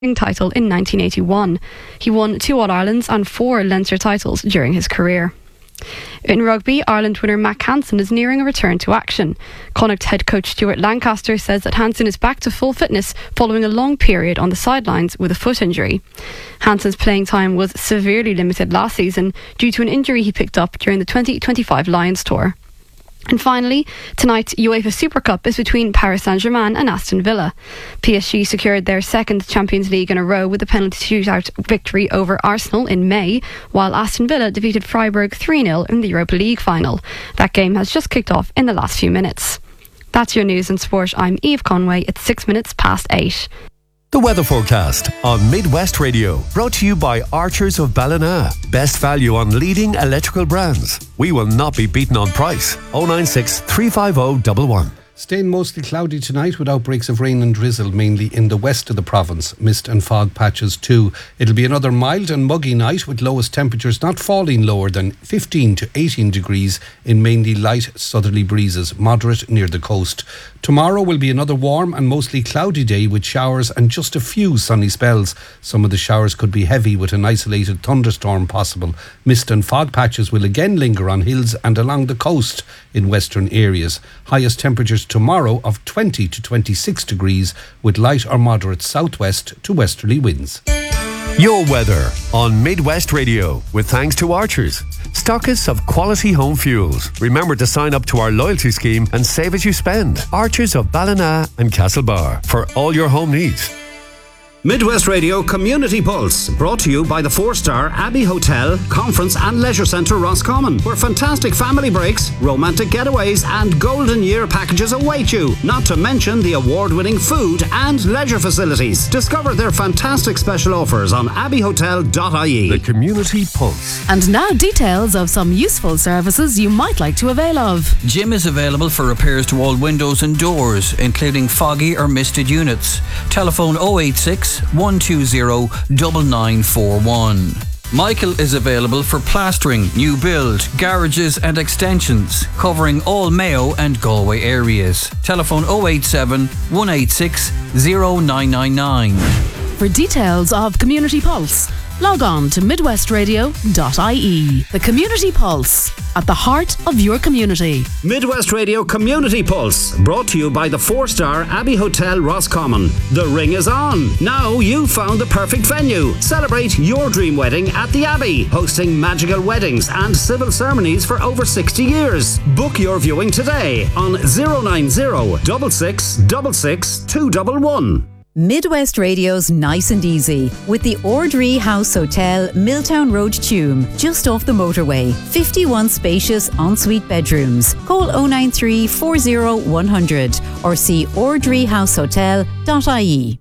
title in 1981. He won 2 All-Irelands and 4 Leinster titles during his career. In rugby, Ireland winner Mack Hansen is nearing a return to action. Connacht head coach Stuart Lancaster says that Hansen is back to full fitness following a long period on the sidelines with a foot injury. Hansen's playing time was severely limited last season due to an injury he picked up during the 2025 Lions tour. And finally, tonight's UEFA Super Cup is between Paris Saint-Germain and Aston Villa. PSG secured their second Champions League in a row with a penalty shootout victory over Arsenal in May, while Aston Villa defeated Freiburg 3-0 in the Europa League final. That game has just kicked off in the last few minutes. That's your news and sport. I'm Eve Conway. It's 6 minutes past 8. The weather forecast on Midwest Radio, brought to you by Archers of Ballina. Best value on leading electrical brands. We will not be beaten on price. 096 350 111. Staying mostly cloudy tonight with outbreaks of rain and drizzle, mainly in the west of the province. Mist and fog patches too. It'll be another mild and muggy night with lowest temperatures not falling lower than 15 to 18 degrees in mainly light southerly breezes, moderate near the coast. Tomorrow will be another warm and mostly cloudy day with showers and just a few sunny spells. Some of the showers could be heavy with an isolated thunderstorm possible. Mist and fog patches will again linger on hills and along the coast in western areas. Highest temperatures tomorrow of 20 to 26 degrees with light or moderate southwest to westerly winds. Your weather on Midwest Radio with thanks to Archers, stockists of quality home fuels. Remember to sign up to our loyalty scheme and save as you spend. Archers of Ballina and Castlebar for all your home needs. Midwest Radio Community Pulse, brought to you by the 4-star Abbey Hotel, Conference and Leisure Centre Roscommon, where fantastic family breaks, romantic getaways and golden year packages await you, not to mention the award-winning food and leisure facilities. Discover their fantastic special offers on abbeyhotel.ie. The Community Pulse. And now details of some useful services you might like to avail of. Jim is available for repairs to all windows and doors, including foggy or misted units. Telephone 086 120 9941. Michael is available for plastering, new build, garages and extensions, covering all Mayo and Galway areas. Telephone 087 186 0999. For details of Community Pulse, log on to midwestradio.ie. The Community Pulse, at the heart of your community. Midwest Radio Community Pulse, brought to you by the 4-star Abbey Hotel Roscommon. The ring is on. Now you've found the perfect venue. Celebrate your dream wedding at the Abbey, hosting magical weddings and civil ceremonies for over 60 years. Book your viewing today on 090 6666 211. Midwest Radio's Nice and Easy with the Ordree House Hotel, Milltown Road, Tuam, just off the motorway. 51 spacious ensuite bedrooms. Call 093 40 100 or see ordreehousehotel.ie.